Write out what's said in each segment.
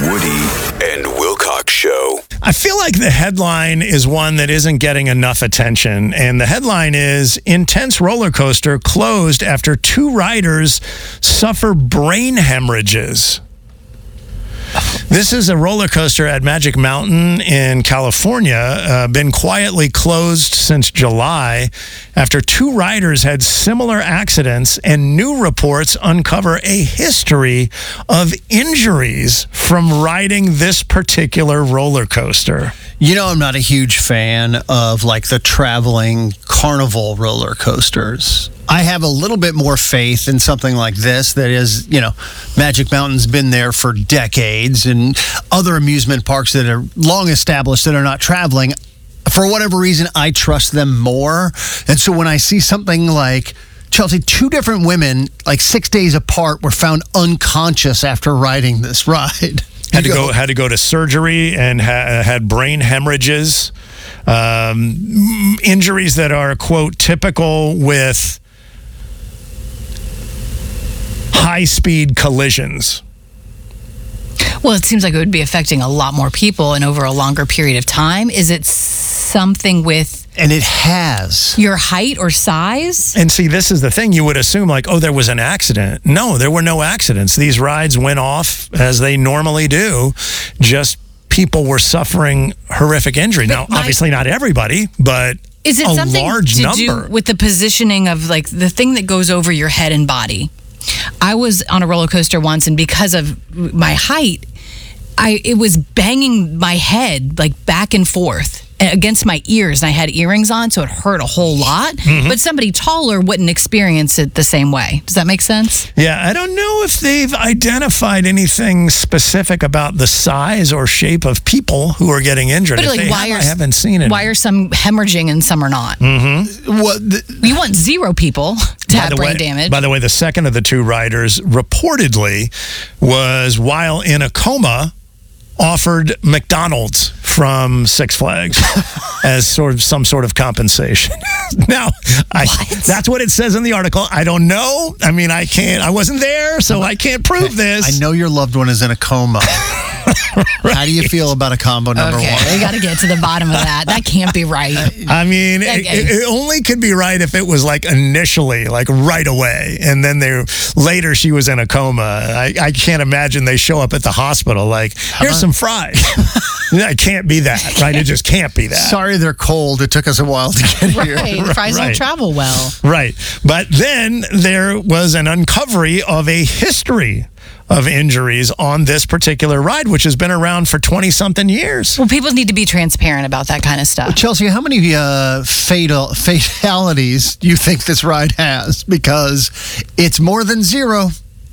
Woody and Wilcox Show. I feel like the headline is one that isn't getting enough attention. And the headline is, Intense Roller Coaster Closed After 2 Riders Suffer Brain Hemorrhages. This is a roller coaster at Magic Mountain in California, been quietly closed since July after 2 riders had similar accidents, and new reports uncover a history of injuries from riding this particular roller coaster. You know, I'm not a huge fan of like the traveling carnival roller coasters. I have a little bit more faith in something like this that is, you know, Magic Mountain's been there for decades, and other amusement parks that are long established that are not traveling. For whatever reason, I trust them more. And so when I see something like, Chelsea, 2 different women, like 6 days apart, were found unconscious after riding this ride. Had to go to surgery and had brain hemorrhages, injuries that are, quote, typical with high-speed collisions. Well, it seems like it would be affecting a lot more people and over a longer period of time. Is it something with... And it has. Your height or size? And see, this is the thing. You would assume like, oh, there was an accident. No, there were no accidents. These rides went off as they normally do. Just people were suffering horrific injury. Now, obviously not everybody, but is it a something large to number. Do with the positioning of like the thing that goes over your head and body? I was on a roller coaster once, and because of my height, it was banging my head like back and forth against my ears, and I had earrings on, so it hurt a whole lot. But somebody taller wouldn't experience it the same way. Does that make sense? Yeah, I don't know if they've identified anything specific about the size or shape of people who are getting injured. But if like, they have, I haven't seen it. Why are some hemorrhaging and some are not? You want 0 people to have brain damage. By the way, the second of the 2 riders reportedly was, while in a coma, offered McDonald's from Six Flags as some sort of compensation. Now, that's what it says in the article. I don't know. I mean, I wasn't there, so I can't prove this. I know your loved one is in a coma. Right. How do you feel about a combo number 1? We got to get to the bottom of that. That can't be right. I mean, it only could be right if it was like initially, like right away, and then later she was in a coma. I can't imagine they show up at the hospital like, here's some fries. It can't be that, right? It just can't be that. Sorry, they're cold. It took us a while to get here. Right, fries don't travel well. Right, but then there was an uncovery of a history of injuries on this particular ride, which has been around for 20-something years. Well, people need to be transparent about that kind of stuff. Well, Chelsea, how many fatalities do you think this ride has? Because it's more than 0.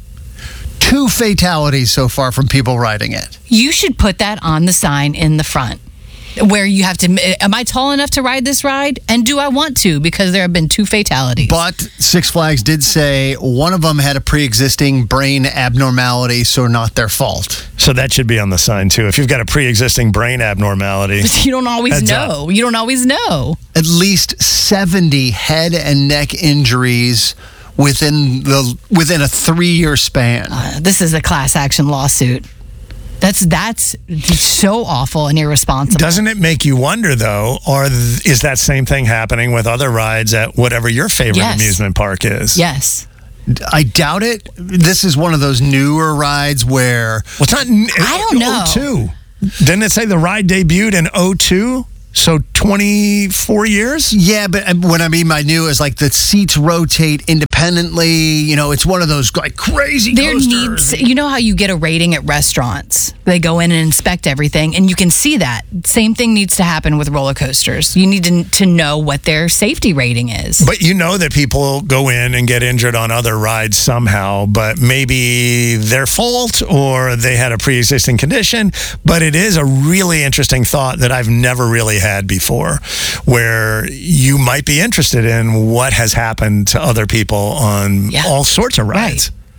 2 fatalities so far from people riding it. You should put that on the sign in the front, where you have to, am I tall enough to ride this ride? And do I want to? Because there have been 2 fatalities. But Six Flags did say one of them had a pre-existing brain abnormality, so not their fault. So that should be on the sign, too. If you've got a pre-existing brain abnormality. You don't always know. You don't always know. At least 70 head and neck injuries within a 3-year span. This is a class action lawsuit. That's so awful and irresponsible. Doesn't it make you wonder, though, is that same thing happening with other rides at whatever your favorite amusement park is? Yes. I doubt it. This is one of those newer rides where... Well, it's not... I don't know. 02. Didn't it say the ride debuted in 02? So 24 years? Yeah, but what I mean by new is like the seats rotate independently. You know, it's one of those like crazy coasters. You know how you get a rating at restaurants? They go in and inspect everything, and you can see that. Same thing needs to happen with roller coasters. You need to know what their safety rating is. But you know that people go in and get injured on other rides somehow, but maybe their fault or they had a pre-existing condition. But it is a really interesting thought that I've never really had before, where you might be interested in what has happened to other people on all sorts of rides. Right.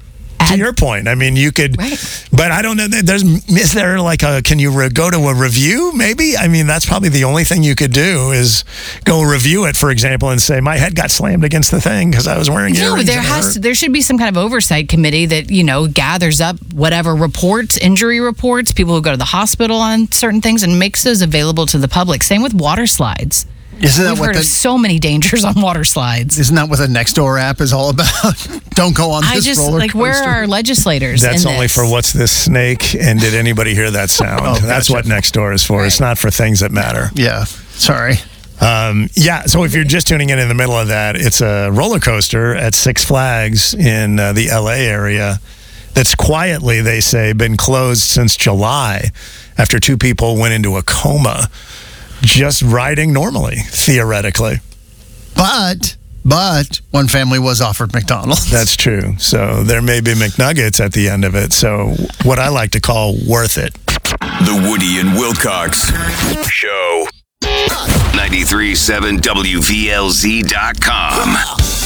to your point, I mean, you could, but I don't know. Is there like can you go to a review? Maybe. I mean, that's probably the only thing you could do is go review it, for example, and say my head got slammed against the thing because I was wearing earrings. No, there should be some kind of oversight committee that gathers up whatever reports, injury reports, people who go to the hospital on certain things, and makes those available to the public. Same with water slides. We've heard of so many dangers on water slides. Isn't that what the Nextdoor app is all about? Don't go on this roller coaster. Where are our legislators? That's only for what's this snake? And did anybody hear that sound? That's what Nextdoor is for. Right. It's not for things that matter. Yeah. Sorry. So if you're just tuning in the middle of that, it's a roller coaster at Six Flags in the LA area that's quietly, they say, been closed since July after 2 people went into a coma just riding normally, theoretically. But one family was offered McDonald's. That's true. So there may be McNuggets at the end of it. So what I like to call worth it. The Woody and Wilcox Show. 93.7 WVLZ.com.